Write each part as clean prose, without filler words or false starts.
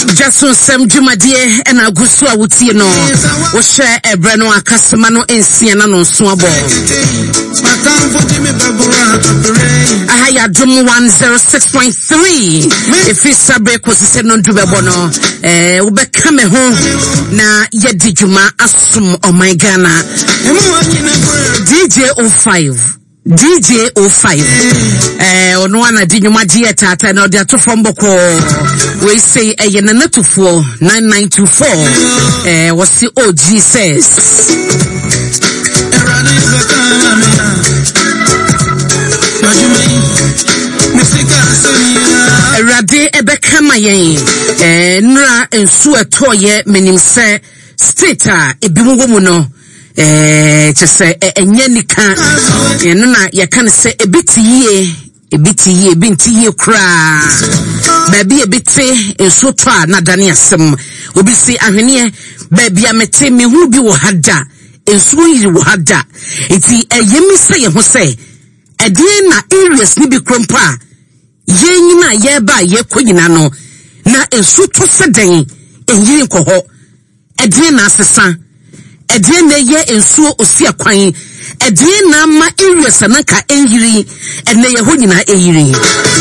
Jason Sem Jumadie and Agusua Wutino. We share a brand new Casamano in Siena no Swabo. Ahaya Drum 106.3. If it's a break was said non to Bebono, Ube come home na Yedijuma Asum o my Ghana. DJ 05. DJ 05 ono wana dinyuma dieta na dia to from boko we say na natufo 9924 wasi OG says Rade ebekama yen nra ensu etoye menim se state a ebimugo no say enye nika eno na ye kan say ebitiye bintiye kra baby ebiti enso to a na dane asem obi si ahwene baby amete me hu bi wo hada enso yiri wo hada eti eyemi say ho say edie na areas ni bi krompa yenyina ye ba ye konyina no na enso to seden enyiri nkoho edie na asesa edie na ye ensuo osia kwan edie na ma areas na ka enyiri ene ye ho nyina eyiri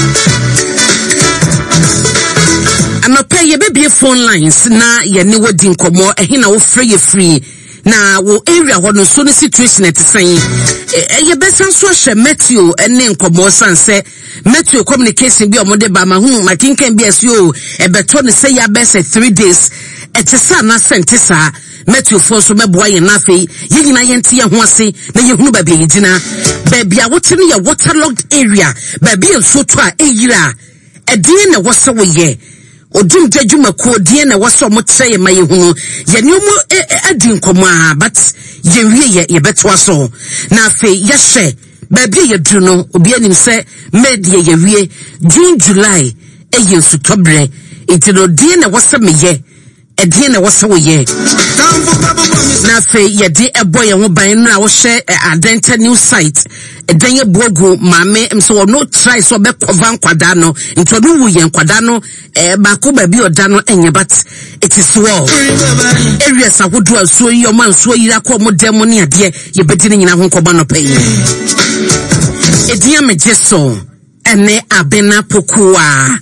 anopa ye bebie phone lines na ye ne wodi nkomo ehina wo free na wo area ho no so no situation etisen ye besan so hwe Matthew ene nkomo sanse Matthew communication bi omode ba ma hu makinkan bi asio ebeto ne say ya best 3 days etisa na sentisa Matthew for so meboa ye na fe ye nyina ye ntie ho ase na ye hunu ba bi yina ba bia wote ne ye waterlogged area ba bia nso to a eyira edin na wose wo ye odum djuma ko die na wose mo kire ye ma ye hunu ye ne mu adi nkoma but ye wie ye beto aso na fe ye hye ba bia ye dru no obi anim se media ye wie June July eye nsu tobre etino die na wose me ye edie na wose wo ye na fe ye di ebo ye ho ban na wo hye adenta new site eden ye bogu mame mso wo no try so be cover nkwada no nto do wu ye nkwada no ba ko ba bi oda no enye but it is well areas ahodo asuo yi o man so yira ko mo dem ne ade ye bedi ne nyina ho nkoba no pay edie mejeso ene abena pokua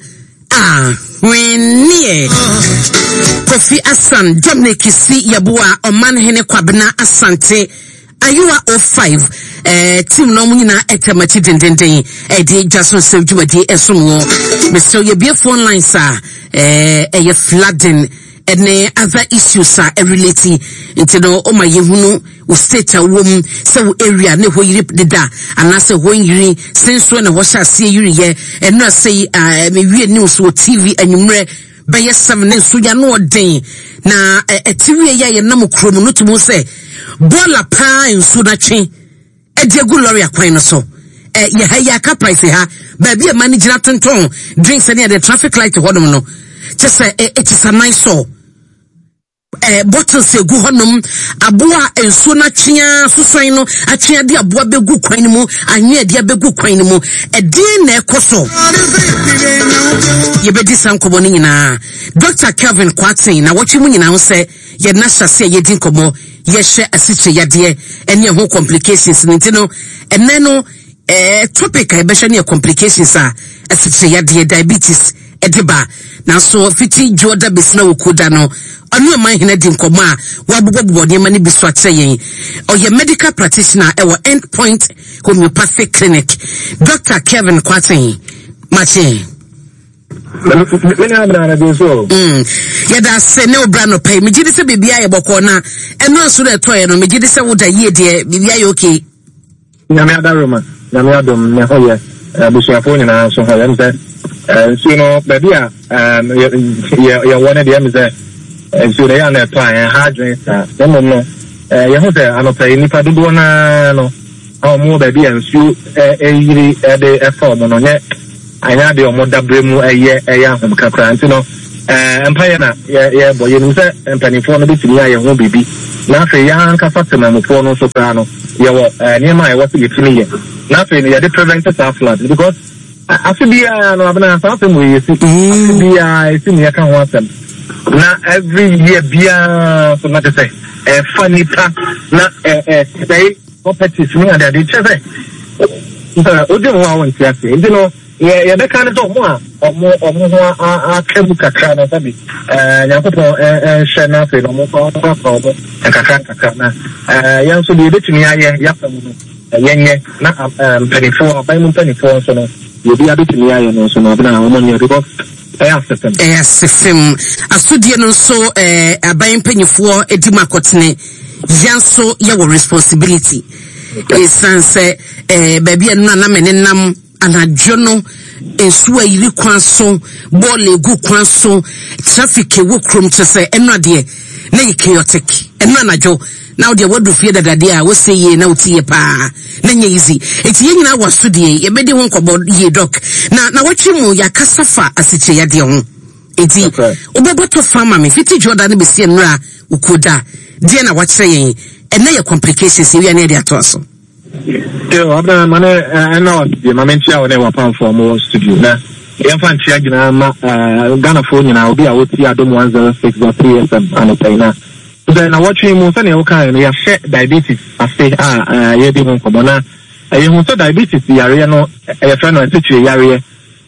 when Kofi Asan Dominic si yabua oman hene kwabena asante ayua 05 team no munyina etemachi dendenden di Jason Sevjuadi esomwo Mr. Yebie phone lines are flooding and other issues are related into no o my yehunu o state a wom so area ne ho yiri deda anase ho yiri since when wo sha se yiri ye and no say me wie news o TV anwumre be ye 7 so ya no den na TV ye nam krom no tumo say bola pa nsu na twe e de glory akwan no so ye ha ya ka price ha ba bi e manage na tonton drinks any the traffic light hodom no just say it is a nice so bottles egu honum aboa enso na twea sosoin no atwea de aboa begu kwan mu anwe de begu kwan mu edin na ekoso ye bedi sankobo ni nyina Dr. Kelvin Kwatin na watchi mu nyina ho se ye na hyase ye din komo ye hye asiche yade ene ho complications nintino ene no topic I be hye ne complications asiche yade diabetes ediba na so fiti joda besna wokoda no anu man hina din koma wabobobo de mani bi so akyeryen oye medical practitioner e End Point Homeopathic Clinic Dr. Kevin Kwatin mache yada se ne obra no pay me gidi se bibia ye boko na eno so de toye no me gidi se woda ye de bibia ye okay nyame adaroma nyame adom ne hoye busuafo nyina so hoye mse so no bibia ye wona de mse so they are not trying hard drinks no ye ho se anopa nipa dodo na no mo baby and so yiri de form no nye anya de omo dabremu eye ahom kakra ntino empire na ye boy you say empanifo no bitimi aye ho bibi na fe ya anka fatema mo fo no so pra no ye wo niema ye wo se yetimi ye na fe ye de preventive flood because afibia no abana fa fe mo ye si afibia esi ni aka ho asem na every year bia so na say funny pa na say properties me and they say odi mo awon ti ase ndi no ye be kan so mo a omo ho akabu kakra na sabi nyakopo hye na fe no mo ko kakra na yan so de betumi aye yafamu no yenye na penifo by mo penifo so no ye bi abetumi aye no so no na omo ne because FM asudie no so aban penifo edimakotene yanso ye wo responsibility esanse baby enu na menenam anadwo no ensu ayiri kwanso ball egu kwanso traffic ewo krom chese enu ade na chaotic enu anadwo now the word of fear that they say ye na utie pa na nye easy eti ye nyina wasudie ye bedi ho nkobo ye doc na watchi mu ya kasafa asiche ya de ho eti obeboto farmer me fiti Jordan be sie nra ukoda die na watchre yen ena ye complications ye na de atoso abna mane na wasudie mamentia one wa pan for mo studio na ye fan chia gina ma Ghana phone nyina obi a woti adom 106.3 FM anopaina then I watch him say o kan ya share diabetes ase ye bi mo komo na ye hu so diabetes yare no ye friend no ntwe yare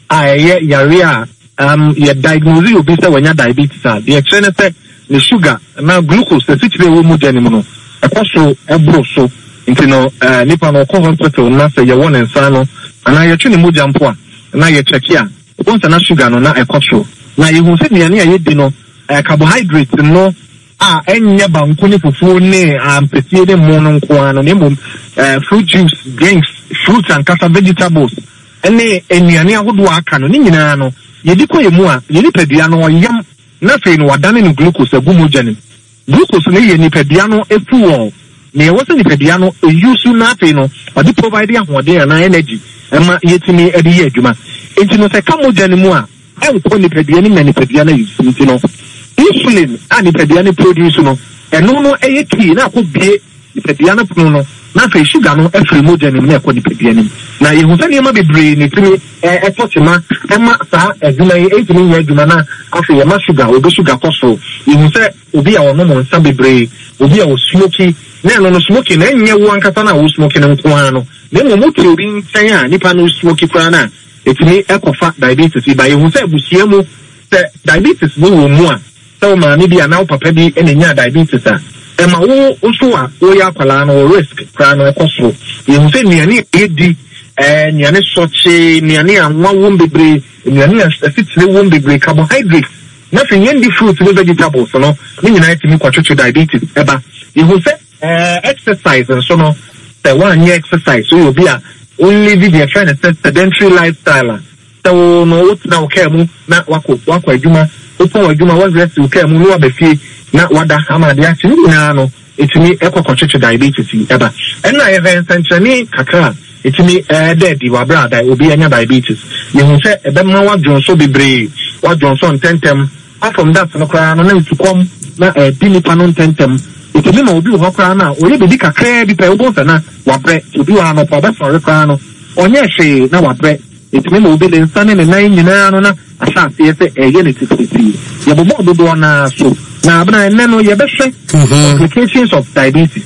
ye yare ye diagnose obi say wanya diabetes the trainer say the sugar na glucose the switch be wo mu jani mu no ekoso ebro so nti no nipa no ko hospital na say ye won nsa no ana ye twe ne mu jampo a na ye check ya once na sugar no na ekoso na ye hu say ne ye di no carbohydrate no enye banku ni fufu ne ampetie de mono nko ano ne mom fruit juice drinks fruits and kasa vegetables ene enuane ahodo aka no ne nyina no ye diko ye mu a ye nipadua no yam na fe no wadane no glucose agumo jani glucose ne ye nipadua no efuo ne ye wose nipadua no eyusu na fe no odi provide ahode na energy ema yetimi edi ye adwuma enti no se kamo jani mu a enko nipadua ni na nipadua na yusu enti no insulin ani pediane produce no eno no eye key na akobie pediane puno no na fe sugar no efre moja ni na akodi pediane na ye hunsa ni ma bebre ni timi etotima ema sa eduma ye etimi ye eduma na afi ye ma sugar obi sugar koso ye hunsa obi a wono mo nsa bebre obi a wo smoky na no smoky na enye wo ankata na wo smoky na nko ano na mo muti obi ntan a nipa no smoky kwa na etimi ekofa diabetes ba ye hunsa ebusia mu diabetes wo mu a so ma ni bia na papa bi enenya diabetes a ma wo so a wo ya kwala no risk kra no ekoso ye hu se niane edi niane soche niane anwa wo bebre niane asitire wo bebre carbohydrate na fe yendi fruit no vegetables no ni nyina etimi kwatwetwe diabetes eba ye hu se exercise so no the one year exercise so you be a only the trying to sedentary lifestyle so no what na okay mu na wako adwuma opo adwuma was rest okay mu no abefie na wada amade achi na no etimi ekokocheche diabetes eba ena event centrani kakra etimi dead wa brother obi anya diabetes ye hu se ebema wa jonso bebre wa jonso tentem from that no kra no na utukom na binipa no tentem etimi ma obi ho kra na oye bebi kakra bi pe obo na wa bre obi wa no pa ba so kra no onye hwe na wa bre etimi ma obi le nsane ne nan nyina no na asase ye eye ne tititi ye bo mo do na so na abna no ye be hwe complications of diabetes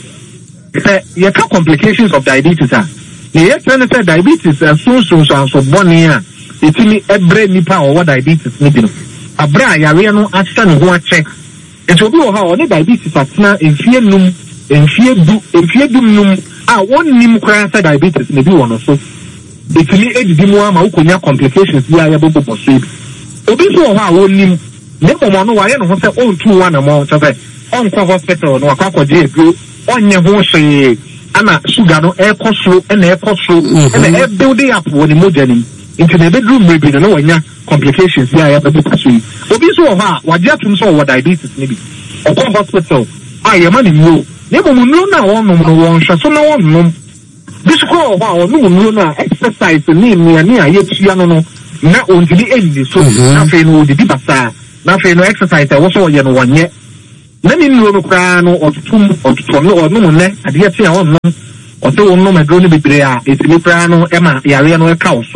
ye ka complications of diabetes ne ye tell say diabetes so boni a etimi ebre nipa o diabetes ni bi no abra yare no acha ne ho ache enti obi o ha o ne diabetes atena enfie num a wonnim kra say diabetes ne bi wono so etimi edidi mu ama ukonya complications ya ya bobo so bi obi so ha wonnim ne mo no ware no ho say on tu one mo say on kwa hospital no akwa je ebio onye ho hwe ana sugar no ekosro na ekosro na building up woni mojanim into the bedroom maybe no wanya complications ya ya bobo so obi so ha waje atum so wa diabetes ne bi okwa hospital ya mani no ne mo no na won no won hwe so na won no bisiko wa onu mu na exercise ni ni a yetua no na ondili endi so na fe no di basa na fe no exercise wo so ye no wanye na ni no kra no otutum no onu ne ade tia won no o se won no medro ni bebre a etimi kra no e ma yare no e ka so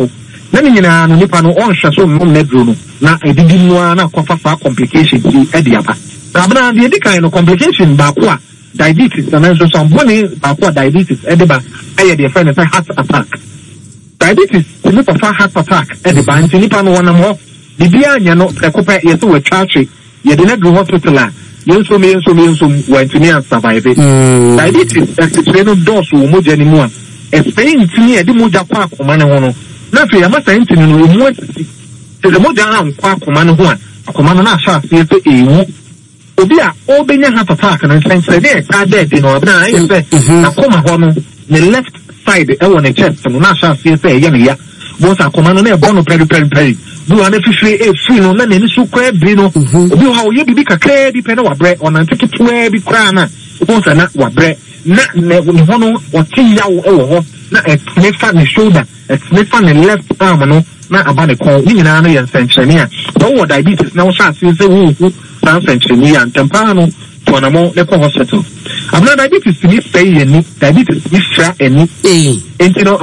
na ni nyina no nipa no on hwe so no na duro no na edidi mu na kofa fa complication ti e dia ba abna de edikan no complication ba ko a diabetes na so so boni ba ko diabetes e de ba e de friend say heart attack diabetes ni pa fa heart attack e de ba nti nipa no wona mo bibia anya no ekopa yeso we trache ye de na duro hospital a yenso wantini an survive diabetes e no dose wo mo jani mu a e pain tini e de mo ja kwa akoma ne ho no na fe ya masa ntini no mu atisi se de mo ja an kwa akoma ne ho a akoma no na sha se ewu obi a obenya heart attack na sense de ka dead no abna ayi se akoma ho no the left side e won the chest no na sha se ye ne ya bo sa akoma no na e bo no peri bu ane fifiri free no na ne so kwa bi no obi ha o ye bibi kakra bi pe na wabre ona nteketewa bi kra na o sa na wabre na ne ho no o ti yawo e wo ho na e nefa ne shoulder e nefa ne left arm no na aba ne ko ni nyina no ye senchenia o wo diabetes na wo sha se wo san senchenia ntempa no to na mo le ko hospital abna diabetes ni say ye ni diabetes ni fra eni enti no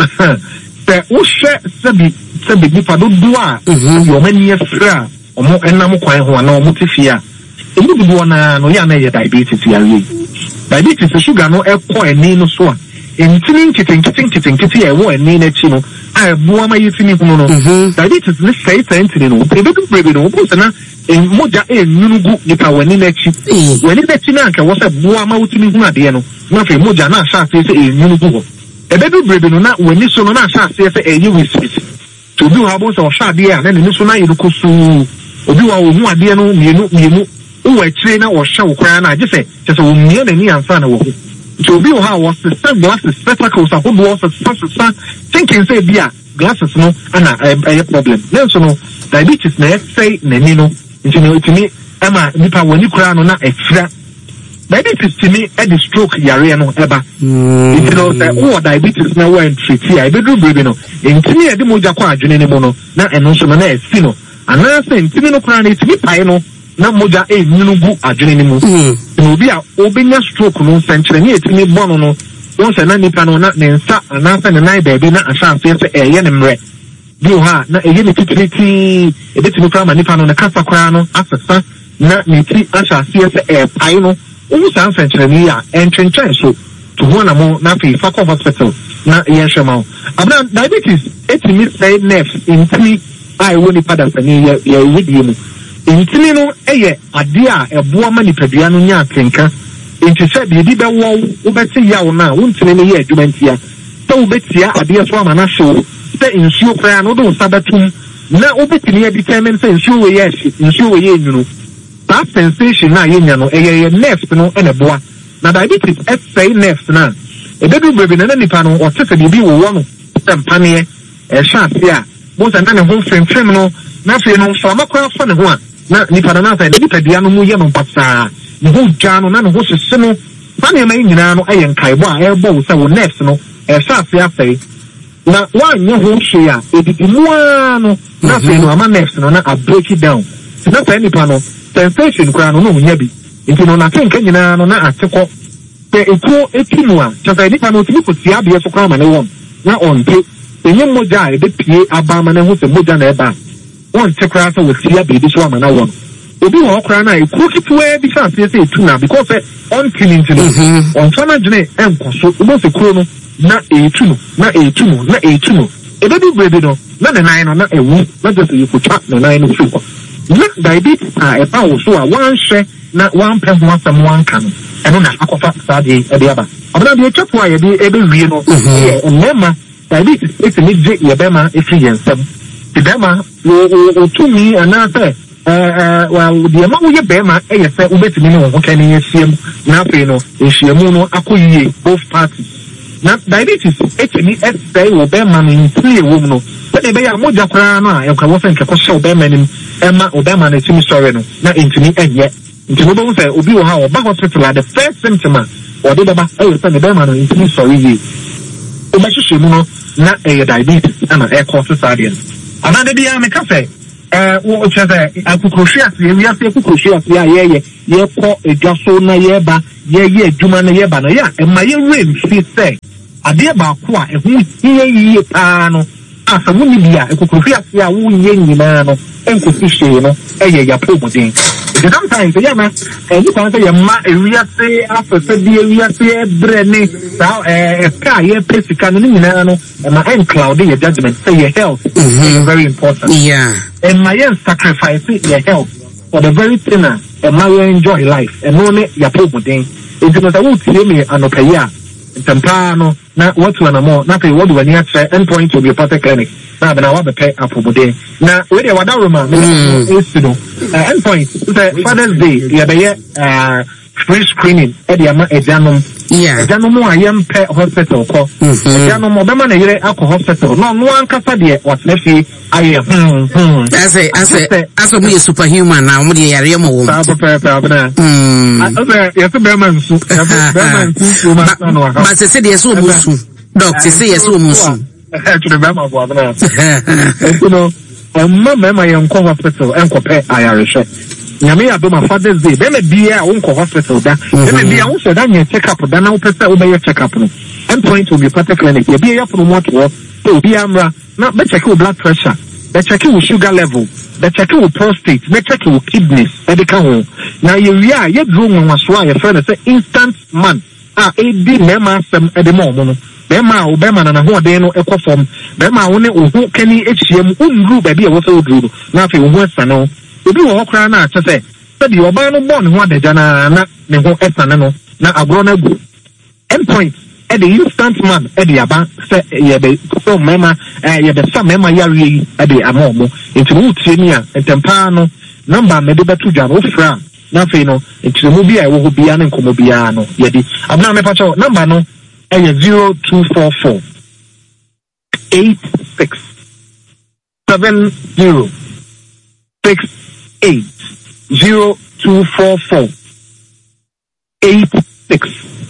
se wo hwe se nipa do a yo mani afra omo enam kwan ho na omo tifia ebi bi na no ya na ye diabetes ya wi diabetes sugar no e ko eni no so a entini nkiti e wo eni na chi no a buo ma yitini hu no diabetes ni say entini no ebi du brebe no ko se na moja nyunugu nipa wani na chi na anka wo se buo ma wutini hu ade no na fe moja na sha se nyunugu ho ebe du brebe no na wani so no na sha se eyi wiswis to bi ha bo so sha de a na ne so na yiruko su obi wa ohu ade no mienu o wa kire na wo hye wo kra na age se wo mie na ni ansa na wo ho to bi ha wo system glasses spectacles a hodo wo sa thinking say bia glasses no ana a problem na so no diabetes na say na ni no ntini ama nipa wani kra no na efra diabetes to me at the stroke yare no eba you know say oh diabetes na when treat ya be do baby no intimi e de moja kwa adwene ne mo no na eno so na esi no ana say intimi no kra na intimi pai no na moja e nyunugu adwene ne mo obi a obenya stroke no senchire ne etimi bono no won se na nipa no na ne nsa ana say ne nai baby na asha say eye ne mre bi ha na eye ne titriti e betimi kra ma nipa no na kasa kra no asesa na niti asha say pai no Umu san senchirani ya entrenchen so to one mo na fi Fako hospital na yeshema. Abna diabetes etimi say nerves intimi ai woni pada sani ya widi mu. Intimi no eye ade a eboa ma nipadua no nya atenka. Enti se bi be wo ubeti yawo na wontimi ne ye adwumantia. Se ubetia ade so ama na show se insuo kra no do sabatum na ubetimi ya determine se insuo we ye nyunu. That sensation na yenya no eye nerves no eneboa na diabetes say nerves na ebedu brebe na nipa no o tese bibi wo wo no sempane e hwase a bo sa na ne ho frem no na fe no so amakwa fa ne ho a na nipa na sa nipa dia no mu ye no pasa ne ho dwa no na ne ho sese no fa ne mai nyina no eye nkaibo a e bo sa wo nerves no e hwase afei na wa nye ho hwe a edidi mu no na fe no ama nerves no na a break it down na fa nipa no sensation kura no nya bi nti no na tenka nyina no na ateko pe ekuo etimu a chasa nipa no timi kotia be so kura ma ne won na onte enye moja e be pie aba ma ne ho se moja na eba won te kura so wotia be bi so ma na won obi wo kura na ekuo kitwe bi fa se etu na because on killing no on fana dine enkoso obo se kuro no na etu no ebe bi brebe no na ne nan no na ewu na just you could chat no nan no fuko na diabetes a eba wo so a wan hwe na wan pe ho asam wan kan eno na akofa sade e de aba abana de chapo a ye de ebe wie no e nema diabetes ese ni je ye be ma efi yensam de be ma wo tumi ana pe wa de ma wo ye be ma e ye se wo betimi no ho kan ye siem na pe no ehyiamu no akoyie both parties na diabetes etimi say wo be ma no intli wo no but be ya moja kra no a e kwa wo fe nke ko show be ma nim Emma Obama na timi sorry no na intimi enye intimi bo say obi wo ha oba hospital the first symptom o de baba e say be ma no intimi sorry yi o ma hwehwe mu no na diabetes ana e cause sardian ana de bia me ka say wo chese akukohwia se wi ase akukohwia se a ye ko edwaso na ye ba ye adwuma na ye ba no ya e ma ye rain fi say ade ba ko a e hu ye pa no asa wo ni bia ekokofi ase a wo ye nyina no enkosi hwe no eye ya promoting sometimes na you can say ma ewiase afese bi ewiase brene sa ka ye pesika no nyina no ma cloud your judgment say your health is very important and my sacrifice your health for the very thing and my enjoy life and no ne ya promoting it no say wo tie me anopaya Tampano, na what one more, na pay what do any endpoint to be a party clinic. Now, but I want to pay up for day. Now, where they were down, is to do endpoint. Father's Day, yeah, free screening at the Janum. Yeah, Janum, I am pay hospital call. Janum, Obama, alcohol hospital. No one can say what's left. I am. As a me superhuman now, what do you are? But I said, yes, doctor say yes, actually, you know, my uncle hospital and compare Irish. Yami Aboma Father's Day, then a beer uncle hospital, then a beer also done your check up, then I'll press over your check up. Endpoint will be party clinic, you be up from what was, to be amra, not better check blood pressure, they check your sugar level, they check your prostate, they check your kidneys, medical. Now you are yet room was why a friend say instant man. AD Mema some at the moment. Bema or Bema and a whole day no echo form. Bema only who can HCM wouldn't baby what will do. Nothing worse than no. You do all cry now to say, but you are born what the Jana not the whole Essanano, not a grown up. Endpoint at the instant man at the Abba said, yeah, the Mema, yeah, the some Mema Yari at the Amomo into Woodsinia and Tempano number Mediba to Javo Fram. Nothing, no, it's the movie I will be an Comobiano. Yeti, I'm not a patrol number no, 0244 86 70 68 0244 86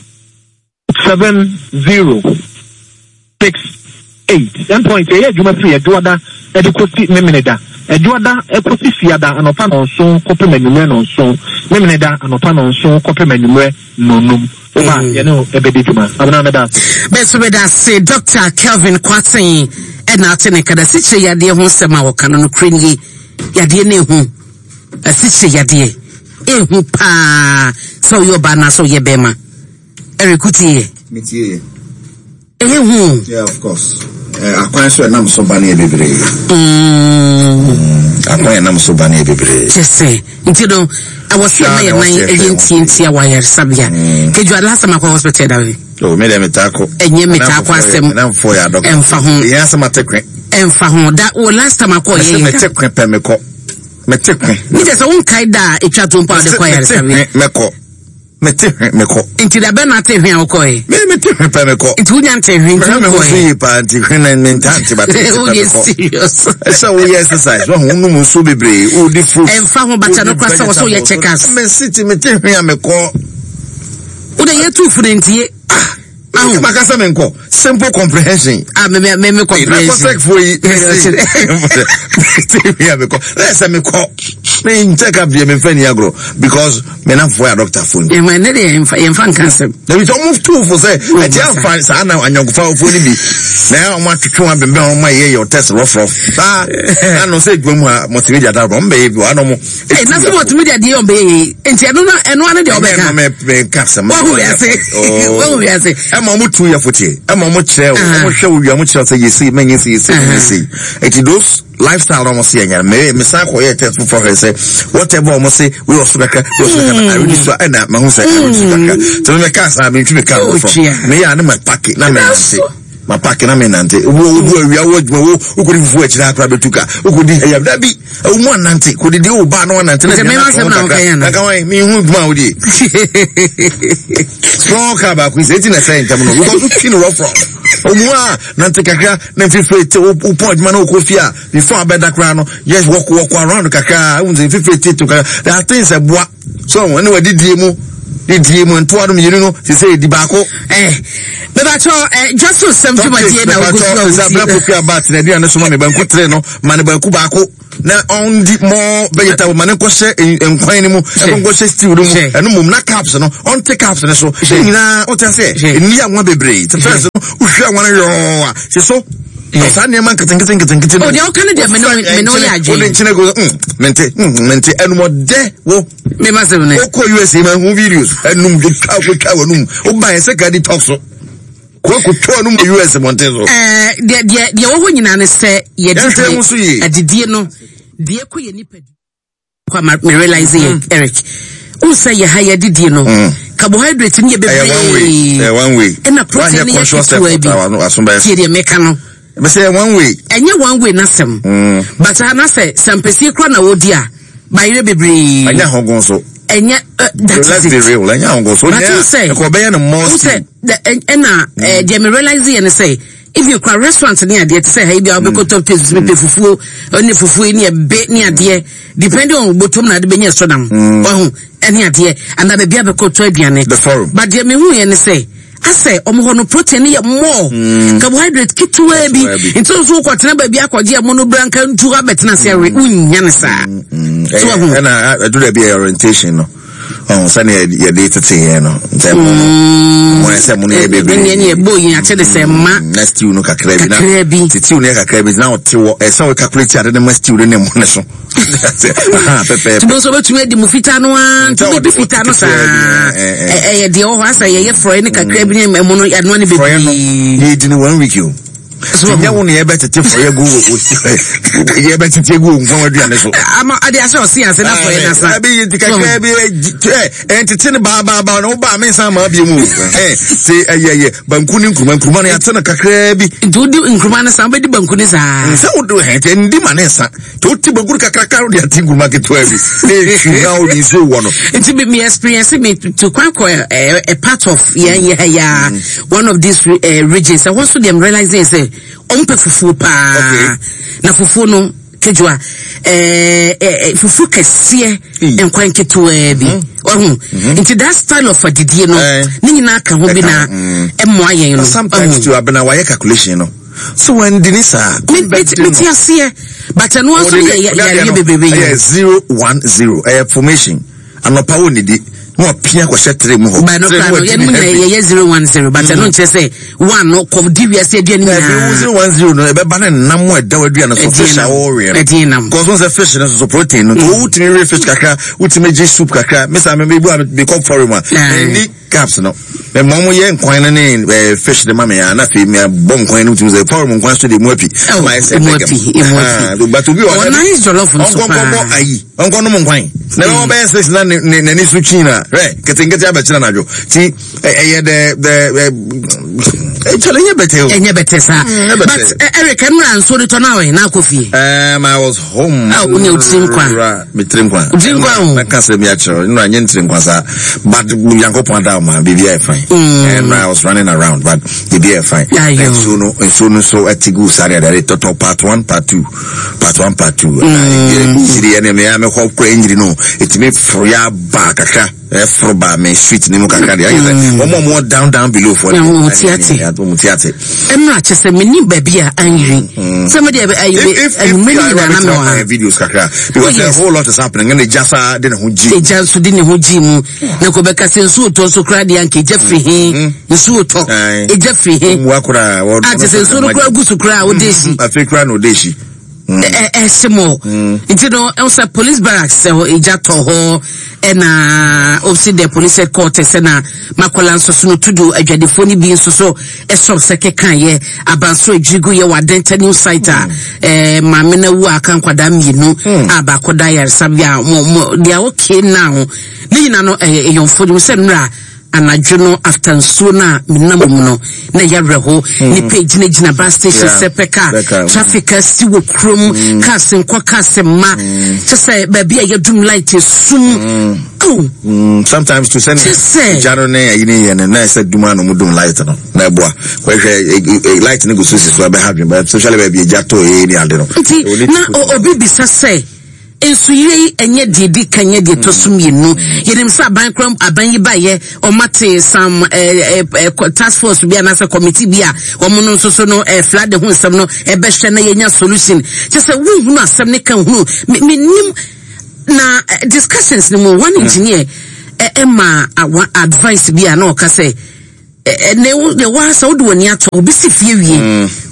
70 68. Endpoint, yeah, you must be a duada, adequate memineda. Eduada ekosi fiada anopa no so kope manumre no so memeneda anopa no so kope manumre nonum oba ye no ebedijuma abana na da beso be da say Dr. Kelvin Kwatsen na atene kada siche yade ho sema wo kan no krenyi yade na ehu siche yade ehu pa so yo ba na so ye bema erekuti metie ehu yeah of course akwan so na so ba na ebebre akwan na so ba na ebebre say nti no I was here my agency wire sabia keju alasa makwa hospital da we o me dem metako enye metako asem na mfo ya doctor emfa ho ya sama tekwe emfa ho da o last time akwa ye metekwe pe meko metekwe ni je so unkai da etwa to mpa de kwa ya sabia meko meko nti da be na te hwe akoi me te pe meko nti unya te hwe nti ko fi pa nti hwe na ntanti ba te serious so we exercise wo hunu mu so bebre o di fruit emfa ho bata no kwasa wo so ye check us me city me te hwe ameko o de ye tu fu ntie ah makasa menko simple comprehension me comprehension for you let's say me ko me check up me fani agro because me na for doctor phone e me ne dey emfa cancer there is almost two for say e dey fan sa na anyangofa phone bi na o ma twetwe wa bembe o ma ye your test rough ah no say dwom ha multimedia da bo mbe bi wa no mo e na so multimedia dey on be enti eno ane dey obeka me cancer mo wo ya say mo mutu ya fotie mo mo kire o mo hwe wo ya mo kire say yesi menye yesi eti those lifestyle almost here me say ko ye test for her say whatever almost say we also kaka I really so na ma hu say kaka so me ka sa me tumi ka me ya na ma pack na me say ma pack na me nante wo awia wo ko di fu akira akra betuka wo di ya da bi wo mo nante ko di o ba no nante na me ma say na ka wai me hu duma wo di strong ka ba ku say ti na say ntam no because you feel rough omwa nante kakra na fifete o point man o kofia before abeda kra no yes walk around kakra unze fifete to kakra there are things aboa so when we didie mu nto adom yiri no say di baako me ba cho just so some to badie na ogusu za bla popia bat na dia na so ma me banku tre no ma ne banku baako na on di more vegetable man ko hye enkwan ni mu e ko hye stew mu eno mum na caps no on take caps ne so nyina o ta say ni anwa bebre te first no uhwe anwa yo a se so Osa ne man keten. Oh, they all kind of me no ya je. Only chine go mente enmo de wo. Me ma se ne. Ko USA man hu videos enum de twa enum. O ban se ka di talk so. Ko twa enum US Montezo. De wo nyina ne se ye di adidie no. De ko ye nipa. Kwa me realize Eric. Who say you hire didie no. Carbohydrate ni ye bebre. One way. And a protein ye to be meka no. But say one way. And you one way na sem. But ana say sampesi kra na wodi a bayre bebre. Anya hongon so. Enya let's be real. Anya hongon so. But you say ko be na more. Say the me realize and say if you cry restaurant near there to say hey be abeko top taste me fufu oni fufu ni e be ni ade depending on bottom na de be nya so dam ohu eni ade and that be abeko to aduane but the me hu ye ne say I say omo no protein ye more carbohydrate kitwe bi into so kwatena ba bi akwaje amono branka ntu abetena say we unya ne sa so ohu na do there be orientation no oh sani ya date te no ntem mo ese mo ne bebe ni e boyin a che de se ma next you no kakra bi na titi no kakra bi na o te wo ese we calculate ade na next you ne mo ne so pepe to so betumi di mu fita no an to be fita no sa de o asa ye froy ne kakra bi ne mo no ya no ne bebe ye di no 1 week you so ya won ye betete for ye go ye betete go nfon aduane so ama ade ase o sian se na for ye na sa abi tikaka bi entete ne ba no ba me san ma bi mu se ayeye banku ni nkruma na ya tena kakra bi dudi nkruma na san be di banku ni sa se wo do he ndi ma na sa to ti banku kakra karo de ati nkruma ke to abi ne shuga o di so wo no it be me experience me to kwanko a part of yeah one of these regions I want to them realizing say ompe fufu pa na fufu no kejua fufu kese enkwan ketewa bi ohu into that style of adidie no ni nyina ka ho bi na emo ayen no sometimes to abena why calculation no so when dinisa me tia but no also ya bebe 010 formation anopa woni di no pia ko shetre mu ho ba no ka no ye mu ye 010 but no nche say one no ko divia say dia ni na 010 no e be ba na nam wa da wadua no so fish a wo we ko so say fish no so protein no to utimi re fish kakra utimi je soup kakra me sa me be come for one ni caps no me momo ye nkwan na ne fish de mama ya na fe me bom nkwan no utimi say for nkwan so de mu api my say but to be honest nice jollof no so pa onko no nkwan na no be say na ni su china right ketengete abechira najo ti challenge better sir but Eric Emran so the tonawe na kofi I was home uni utinkwa mitrinkwa na kase mi achiro no anye ntrinkwa sa but yankopon da ma be fine and I was running around but the be fine and so atigu sare da total part 1 part 2 the enemy am ko kwa injiri no it me froya back aka froba me street ni mu kakra dey omo down below for mutiate emra chese meni babia anyi somebody na videos kakra because a whole lot is happening and jasa dey na hoji jansu dey na hoji mu na ko beka sensu to so kra dey anke jefri he nsu to jefri he wakura sensu no kra gusu kra odeshi afekra no odeshi Simo. You know, also police barracks ejato ho ena obviously the police headquarters na makola nso so no tudu adwadefo ni bi nso so esop seke kan ye abanso ejigu ye wadenta new site ma mena wu aka nkwada mienu abakoda yar sabia mo dia okay now ni nyina no eyonfo ni se nra anadwono after nso na minamu no na yareho ni page na gina bus station sepeka traffic si wo krom kasen kwa kasema to say baby yadum light sum sometimes to send jaro na yini na say duma no mudum light no na boa kwa light ne go so so be have but socially baby jato ni ade no na obi bisa say ensu yire enye didi kanye de tosum yenu yenim sa bankram abanyi baye o mate sam task force bia na sa committee bia o mo no so no flood ho nsam no e be hwe na yenya solution just say wu hu asem ne kan hu menim na discussions no one engineer Emma advice bia na o ka say ne wa sa wo do ni ato obi si fie wie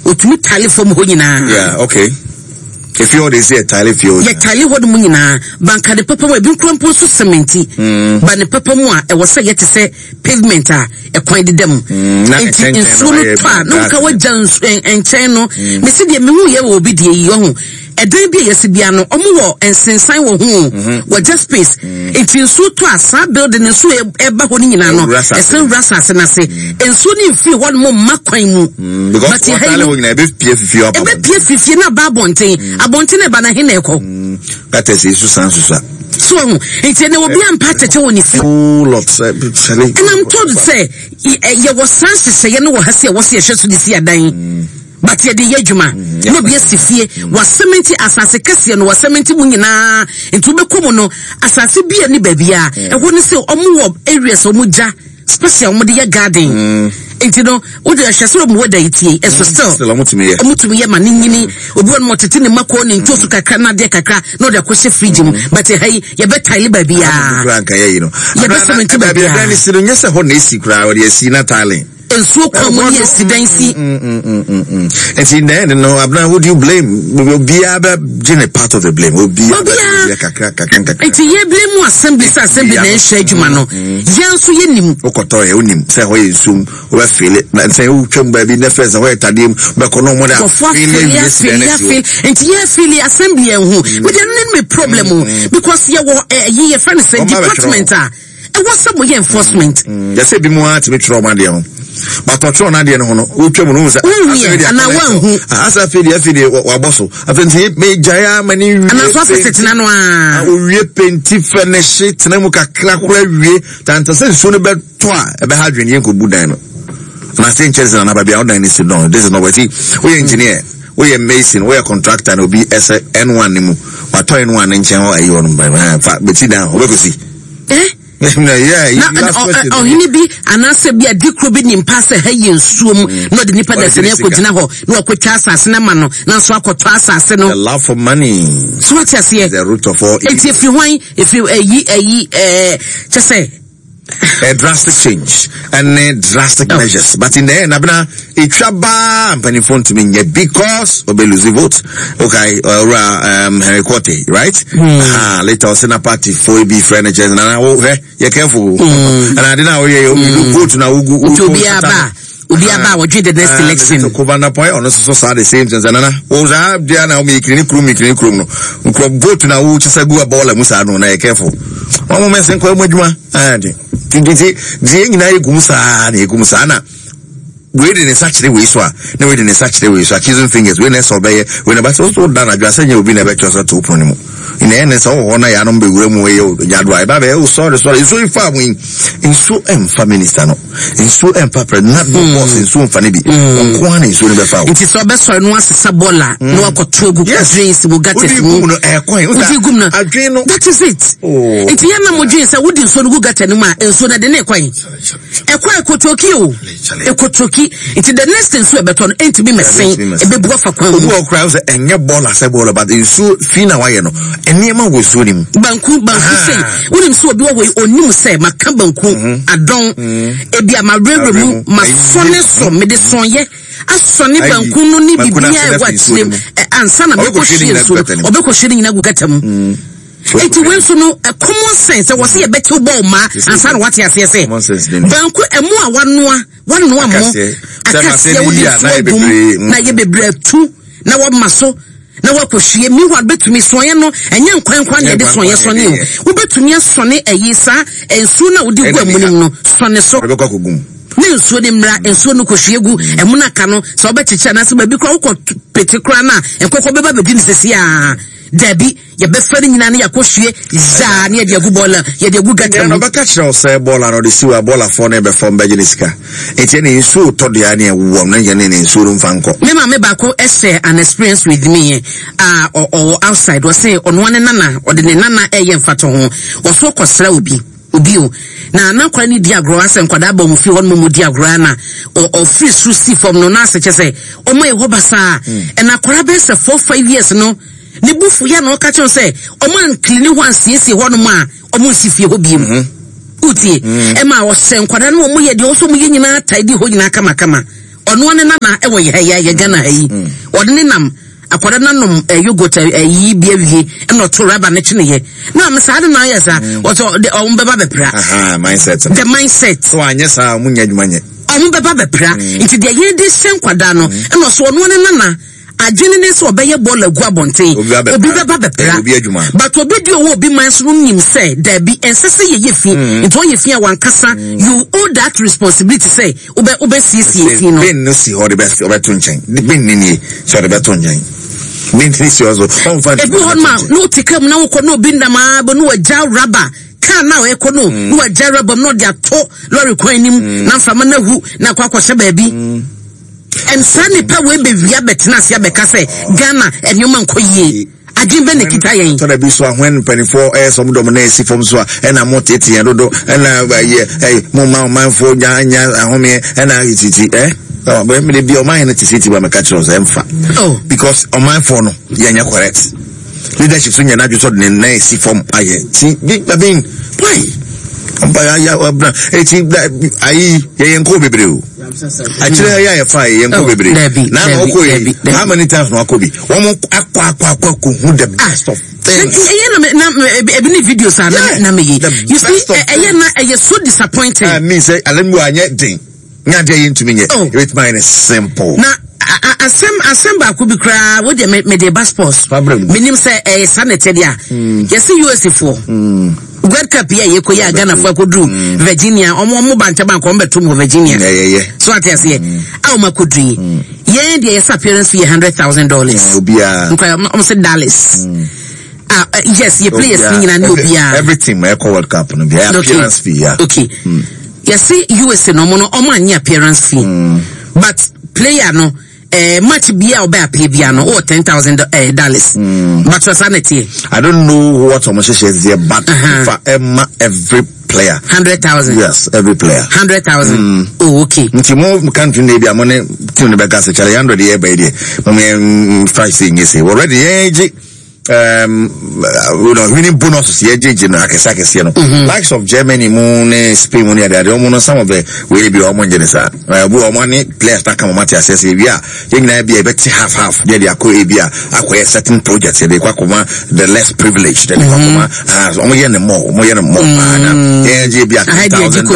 otumi tale fom ho nyina yeah okay if you already say tile field ye tile ho mu nyina banka de papa mu ebi krampo so cementi ba ne papa mu a e wo se ye te se pavement a e kwan de dem enti nsuo no pa no ka wajan enchen no me se de me hu ye wo bi de yi ho eden bi yesi bia no omo wo ensensan wo hu wo just space enti nsuo to asa building nsuo e ba ho nyina no esen rasa ase na se nsuo ni fi ho no makwan mu but he tile ho nyina e be pie fifi na ba bonten abontene ba na he na ekọ that is isu sansusa so enti ne obi ampa tete woni fi lots chale and I'm told say ye was sansusa ye no wo hase wo se ye hwe so di si adan but ye de yedwuma no be asifie was cement asase kase no was cement mu nyina enti be komo no asase bia ni ba bia e wo ne se omo wo areas omo ja special omo de ye garden enti no wo de hwese mo wada itie eso still omutumi ye maninyini obi won mo tete ne mako ne ntosu kakra na de kakra no de kwose fridge mu but hey ye be tile ba bia kranka ye no ye be cement ba bia ni sino nyese ho na esi kra wo de esi na tile ensuo kwamoni residency and see then no abna would you blame bia ba gene part of the blame bia kakra enti ye blame assembly na ehwe adwuma no yanso ye nim okoto ye onim say ho yesum o ba feel na say o twam ba bi na first ho etadem be kono mo da enti ye feel assembly enhu we dey me problem because ye wo ye friend say department e was some enforcement they say bi mo at me trauma dey but to na de no no utwa mu no say ana wanhu asa fidi wa boso afenti me jaya mani ana so asetina no a owie penti finish tena mu kakra kora wie tanta se so no be to a e be ha dwene yen ko budan no na say nchese na ba bia odan ni si no this is not what we engineer we mason we contractor no be N1 ni mu wa to N1 nchen ho ayi onu ba fa beti dan obekosi yeah he be anase bia dikro bi ni mpase ha yensuom no de nipa da se ne akogina ho no akotwa asase na ma no na so akoto asase no the love for money so what you say the root of all if you just say a drastic change and drastic measures but in the end abna itwaba mpanifon to me because obe lose vote okay Henry Quartey right later was in a party for be friend and you careful and I didn't know you vote na Ubi aba wo the next election to cover na point on so sad the same things nana o za dia na o me krini krum no nko vote na wo chisa gu abola musa no na you careful o mo mesen ko adwuma ade tinditi die nyina egumsa na we didn't search the way so na we didn't search the way so accusing fingers we na so be we na ba so da na dwasa nya obi na be chosa to pon mu ina ene so ho na ya no be wura mu we yadwa e ba be o sorry so ifa mu inso emfa minister no inso emfa president na boss inso emfa ne bi onko na inso ne be fa it is so be so no asesa bola no akoto gu dreams bu gates mu no e kon adwen no that is it it ya na mo dreams wodi inso no gu gates no ma inso na de ne kwan e kwa ekotoki o ekotoki it the next thing so beton ain't be messing e be buafa kwan mu o crowds enye bola say bola but inso fina wa ye no enema wo so nim banku say wonim so obi wo onim say maka banku adon e bia ma rere mu ma sone so me de sonye asone banku no ni bibia e watim ansa na me ko hwie so obekɔ hwie nyina gu gatam eti when so no a common sense was see a better ball ma ansa na what you say banku emu a wanoa mo akase wodi so dum na ye bebre tu na wo maso na wakohwie mi wa betumi sonye no enye nkwankwa na de sonye sone wo betumi asone ayisa ensu na wodi gu amunim no sone so ne nsuo de mra ensuo no kohwie gu emuna ka no so obechicha na se ba bi kwa wo petikura na enkokɔ beba bedi nsesi a Debbie, ye be fere nyina na yakohwie za na ye de agu bola ye de agu gatam no baka kire say bola no de siwa bola for na be form be ginisika enti na nsu to de ya na wo na ye na nsu ru mfanko me ma me ba ko share an experience with me or outside was say on one nana or the nana eye mfato ho was so kosra obi o na kwa ni diagro ase nkwada ba mu fi won mu diagro na o free through see from no na se che o mo e ho basa e na kwara be se 4-5 years no ne bufu ya no ka che se o man clean ho ansiesie ho no ma o mo sifie ho biem utie e ma o se nkwada no mo ye de o so mo ye nyina taidi ho nyina kama ono ne nana e wo ye Ghana hayi odne nam akwada nanom yogurt yi bia wie no to rubber ne chine ye na am sa de na yesa oto beba bepra mindset the mindset so anya sa munya adwuma nye beba bepra nti de ye de senkwada no no so ono ne nana adwene ne so obeye ball agu abonten obi beba bepra but obi di owo obi man so nim say there be ensese ye fi nti o ye fi wankasa you owe that responsibility say obe see no ben no si ho the best obe to nchen ben ni so the beto nchen ben ni si ozo on fa ebi hon ma no tikam na wo ko no bi ndama bo no agya rubber kan na we ko no agya rubber no dia to lorry kwan nim na fama na hu na kwa kwahye baabi Sani pa we be via betina sia beka say Ghana enyoma nkoyie agimbe ne kita yen so da bi so when 24 some domine si form so and am tete yen dodo and mo man fo nya ahome and titi but me be o man titi ba me catch us emfa because o man fo no yen correct leadership so nya na jo so de na si form aye ti I mean why ya obna eti ayi yen ko bebre o actually ya fa yen ko bebre na no ko how many times no akobi wo akwa who the best of things na ebini videos na me you see na so disappointing me say alemu anya din nya dey into me it mine is simple na asem ba ko bi kra wo de me de passport minim say sanete dia yes US for World Cup ye ko ya Ghana for ko dru Virginia omo banta bank on betum Virginia so at yes ye aw makodri ye de yes appearance fee $100,000 obia nko say Dallas yes ye players ni na obia everything my World Cup no be appearance fee okay yes US no mo no omo anya appearance fee but player no match bia oba pay bia no $10,000 but sanity I don't know what almost is there but for every player 100,000 yes every player 100,000 oh okay nti mo country na bia mo ne team ne beka se chale 100 year by there mo price thing you say already winning bonuses here no akese no likes of Germany mo ne Spain mo ne there mo some of the we be o mo nje sa bu o mo ne players ta come mati assess we are yengina be beti half there akọ e bia akọ certain projects they kwakoma the less privileged they kwakoma o mo ye ne more na ye bia $10,000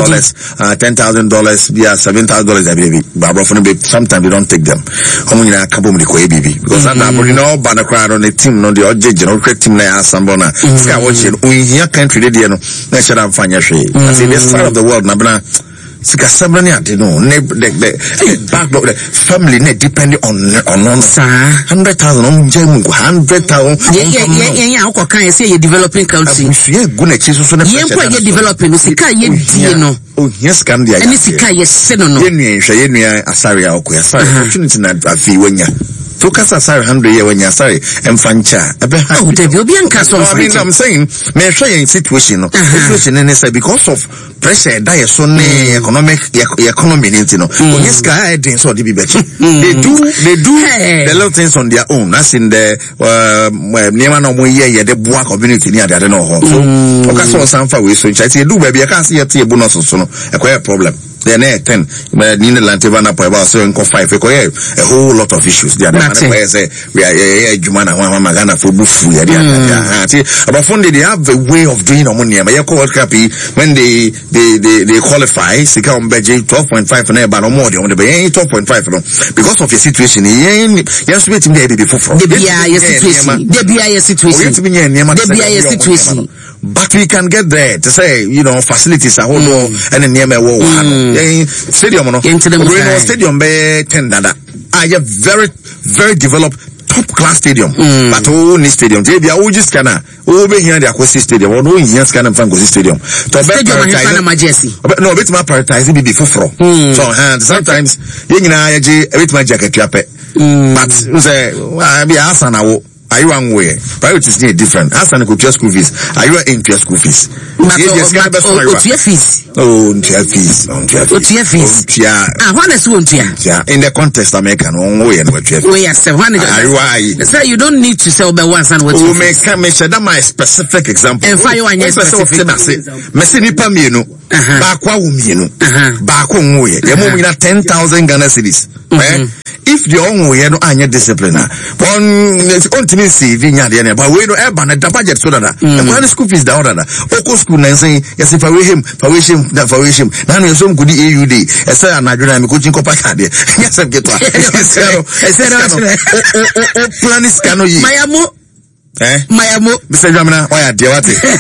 bia $7,000 baby babro for be sometimes they don't take them o mo nyina kabo mo de ko e bibi because na body no ba na crowd on the team no the general team na asambona ska watching we here country dey no na share am fanya hwe I say this side of the world na bana sika sabrani ade no the back the family ne depend on 100,000 on jemu 100,000 yeah how can say you developing country ye gu na chi so na ye developing sika ye die no yes can dia any sika ye se no ye nua asare a okoya sorry opportunity na afi wanya to kasa sorry 100 year when you sorry emfancha oh there will be so I mean I'm saying me show you situation no situation in say because of pressure that is on economy no yes guy things so they be better they do the little things on their own as in the never no more year the boa community near the no so okasa on sanfa we so chat do baby I can see your bonus so no a problem then 10 in the Lanteva na about 7 5 a whole lot of issues there say we are Jumana Magana for Bufu about Fundy they have a way of doing money but you call happy when they qualify sika on budget 12.5 na ba no more on the 12.5 because of your situation yes waiting there before from the situation but we can get there to say facilities are all and near me stadium no stadium be 10 dada are very very developed top class stadium but only stadium they be all just kana be here the Akwesi stadium or no here scan fan Akwesi stadium to no bit my prioritize be before so sometimes you nyina yaje bit my jacket but say be asa na wo Are you unaware? Priorities need different. As an could school fees. Are you in school fees? Fees. Oh, fees. Fees. Yeah. One is one. Yeah. In the contest, American one way and what you Sir, you don't need to sell by once and what you make my specific example. And fire one specific. Messini Pamino. Bakwa Umino. Bako Moye. You're moving at 10,000 Ghana cities. If the own way, no anya discipliner. One ultimately see Vinya, but we don't have a budget so that the school fees down. Oko school and saying, yes, if I wish him, now you're some good AUD. I say, I'm not going to coaching Copacabana. Yes, I get one. I said, plan is cano. Mayamo, Mr. Jamina, why are you?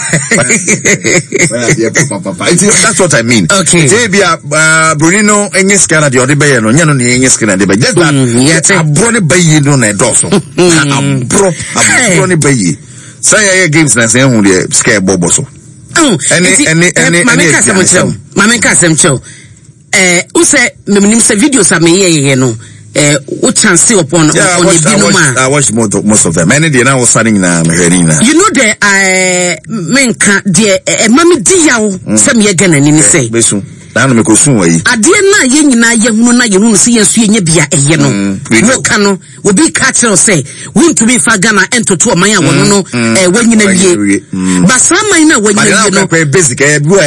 That's what I mean. Okay. Bruno, and yes, Canada, the other bay, and Yano, yes, Canada, but just that, I brought it by you, no, a dorsal. I'm brought it by you. Say, games, and say, only scare Boboso. Oh, any, Mamma Casemcho. Who said, Mims videos are me, you know. What chance still upon I watched most of them. Many now standing in Merina. You know the menka dear mammy dear some year again and say Adiana Yenina Yamuna you see us in Yabia Yeno. No cano will be catcher say, win to be Fagana and to Maya no when you know but some minor when you know basic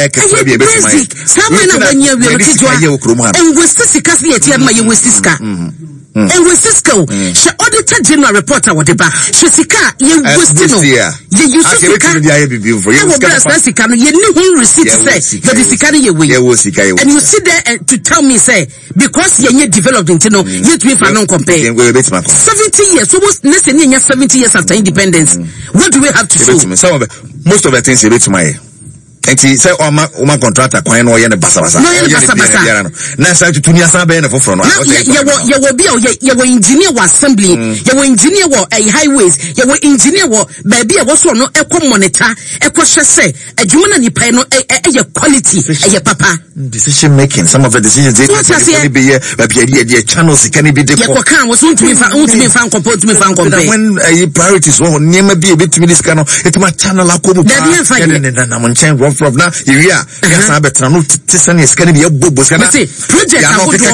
some minor when you're and with Sissicasi at Yamaya with Siska. And with Cisco, she auditor general reporter what about Shesika, you Westino. You used to Jessica, you knew who received say that the Sicani way. And you sit there to tell me, say, because you're developed into no, yet we can compare 70 years, almost less than 70 years after independence. What do we have to do? Most of the things you reach my. And he said, Oma contractor, Quine or Yana Bassa. No, Nasa to Tunia Sabe and for front. You will be your engineer was assembly, your engineer were a highways, your engineer were baby was no eco monitor, eco chasse, a human pano, a quality, a papa. Decision making, some of the decisions they can be a channels, it can be the Yakan was soon to be found composed to me found when priorities were never be a bit to me this canoe, it might channel a couple of from now, yes, I bet no Tissan is going to be a bubble. Project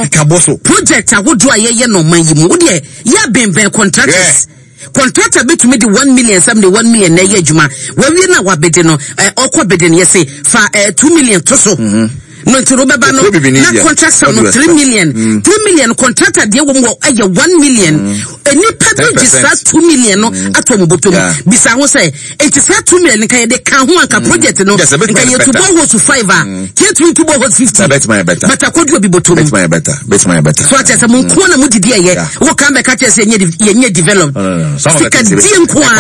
I would do a no money. Ya been contractors. Contractor bet to me the 1 million, 71 million, Juma. When we know what betting or betting, yes, for 2 million to no to Robert no contract no 3 million. 3 million contractor dear 1 million. Any public is 2 million no atom bottom. Bisa who say it is 2 million they can project no can you to go to 5 can't to go 50 but I could be bottom bet my better so at some corner mudi dear what can make catch say ye develop sika di nkwa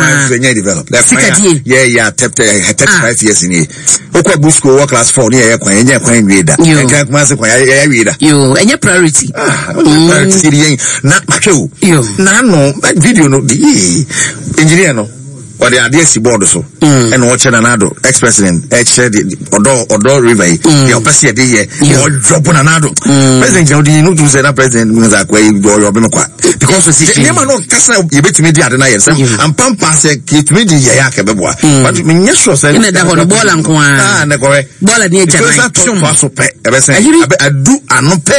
yeah 35 years in okwa busco work class 4 near kwan kwan reader and can't master kwan reader you and your priority not macho no video no the engineer no or the idea si board so and watch another ex-president said Odo River the opposite day or drop on another president you know to say that president was like where you go because the name no kasa you bet me the other night and pampa say keep me the yaka beboa but me nyesho say na da hono ball anko na correct ball ni jana so pe e be say adu anope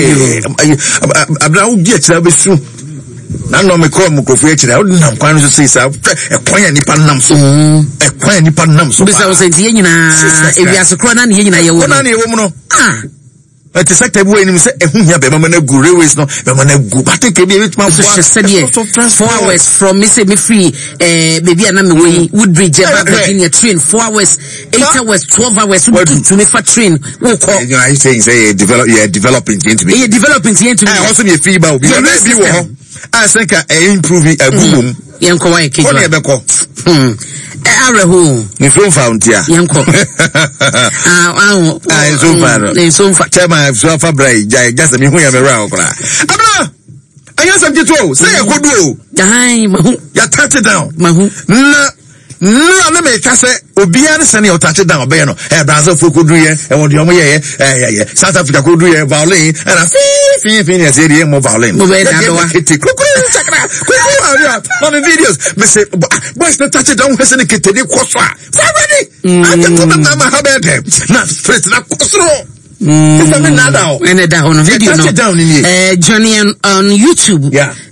abla udi akira be su na no me call mukofu akira odi nam kwan so say sa e kwan nipa nam so e kwan nipa nam so bisa wo senti nyina e wi asokro na ne nyina ye wo na ne wo mu no it is sector boy ni say ehunya be mama na gu railways no be mama na gu bateke be bit ma 4 hours from me say me free baby na me way Woodbridge Virginia train 4 hours 8 hours 12 hours to me for train wo call you know saying say developing into me developing into me also be free ba be wo I think improve a boom yanko wa ke what be ko Arahu, you from Fountia, Yanko. So far, Chama, so far, Bray, just a minute around. Abra, I have something to say. I could do. Ya touch it down. no na me ka say obia ne sene o touch down obey no Brazil folk do ye e won de omo ye South Africa ko do ye violin and a fin yes e mo violin mo be na do wa on the videos me say boys the touch down we say ne kete ni koso a already I can come na ma have them na straight na koso it's a now and the video no Johnny on YouTube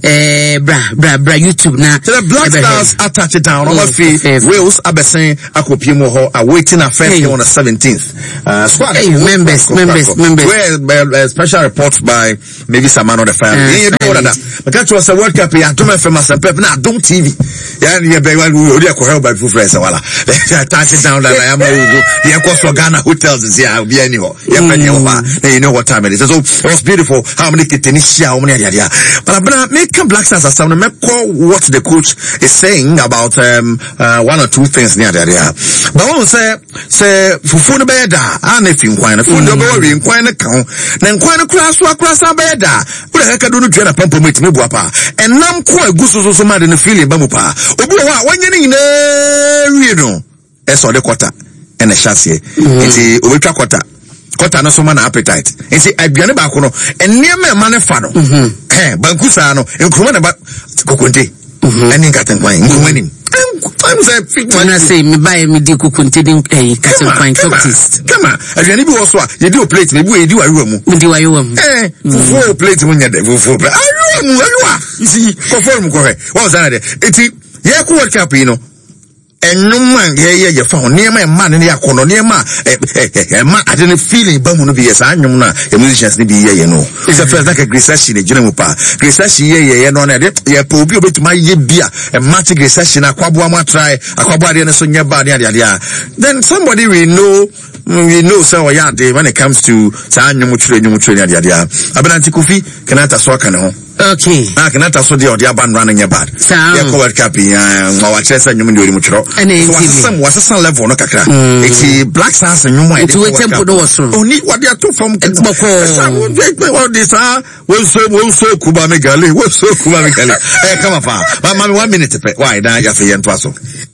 bra YouTube na so the Black Stars attach it down over fee Wales abesen akopiem ho awaiting a first on the 17th squad members where special reports by maybe Samano the family you know that because was a World Cup ya Dom FM Pep na Dom TV ya be we dey ko help by people friends wala attach it down that I am ya ko so Ghana hotels is here obi ani ho you know what time it is. So it was beautiful how many Ketenisha, how many but make Black Stars as some what the coach is saying about one or two things near there. But one say fufu no beda and if you quite food no be quite account then quite a class beda but I can do no train a pump with me guapa and nam quite gusto so mad in the feeling bamupa obi wa when you know eso de quarter and a chassis it's ultra quarter Kota no so man appetite. And say aduane ba ko no enema ma ne fa no. Banku sa no enkruma na ba kokonte. Ani katenkwan nkumanim. I'm say me buy me di kokonte din katenkwan cocktails. Come on. Aduane bi wo so a ye di o plate me bu e di wa mu. Me di wa yo mu. Fufu plate mu nya de fufu. Ayuwa. See conform ko he. What was that? Eti ye ko World Cup you know. Enuma ye found near my man in the akono near ma man I didn't feeling bamu no be yes anyum na the musicians ni be ye no it's a first like a recession e jina mu pa recession ye no na ye po obi obetuma ye bia a match recession akwabo am try akwabo ade no so nya ba ade then somebody we know so when it comes to anyum chire ade Aberanti Kofi Kenyatta so aka ne ho okay Kenyatta so the ban running your bad ya ko World Cup ma wa chese anyum ndi mu chiro was some level no kakra it's Black Stars and you it's we tempo do so oni what they are to from all this we so kuba megale come on 1 minute why na ya fe yen to aso